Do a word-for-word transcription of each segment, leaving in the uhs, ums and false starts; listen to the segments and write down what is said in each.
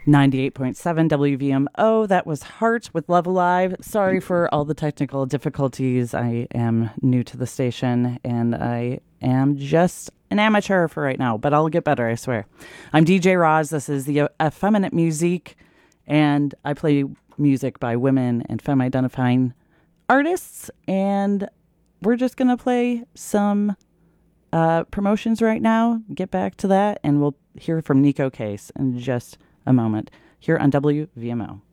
ninety-eight point seven W V M O. That was Heart with Love Alive. Sorry for all the technical difficulties. I am new to the station and I am just an amateur for right now, but I'll get better, I swear. I'm D J Roz. This is the Effeminate Music, and I play music by women and femme-identifying artists, and we're just going to play some uh, promotions right now, get back to that, and we'll hear from Nico Case in just a moment here on W V M O.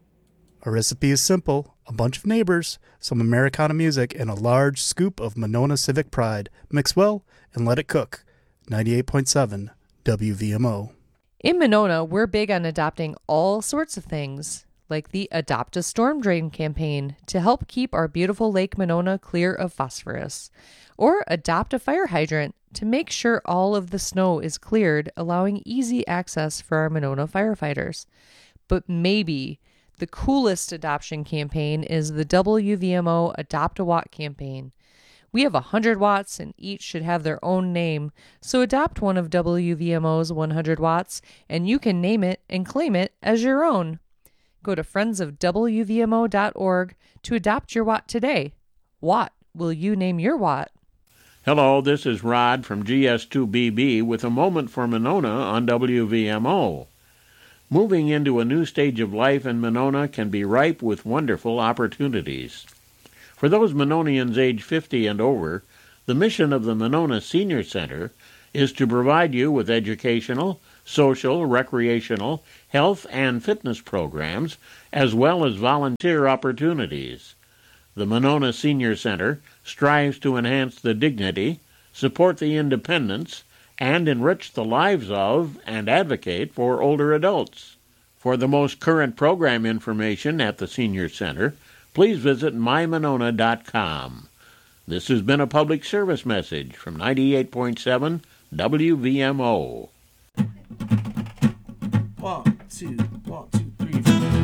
Our recipe is simple: a bunch of neighbors, some Americana music, and a large scoop of Monona Civic Pride. Mix well and let it cook. ninety-eight point seven W V M O. In Monona, we're big on adopting all sorts of things, like the Adopt a Storm Drain campaign to help keep our beautiful Lake Monona clear of phosphorus, or Adopt a Fire Hydrant to make sure all of the snow is cleared, allowing easy access for our Monona firefighters. But maybe the coolest adoption campaign is the W V M O Adopt a Watt campaign. We have one hundred watts and each should have their own name, so adopt one of W V M O's one hundred watts and you can name it and claim it as your own. Go to friends of W V M O dot org to adopt your watt today. What will you name your watt? Hello, this is Rod from G S two B B with a moment for Monona on W V M O. Moving into a new stage of life in Monona can be ripe with wonderful opportunities. For those Mononians age fifty and over, the mission of the Monona Senior Center is to provide you with educational, social, recreational, health, and fitness programs, as well as volunteer opportunities. The Monona Senior Center strives to enhance the dignity, support the independence, and enrich the lives of and advocate for older adults. For the most current program information at the Senior Center, please visit my monona dot com. This has been a public service message from ninety-eight point seven W V M O. One, two,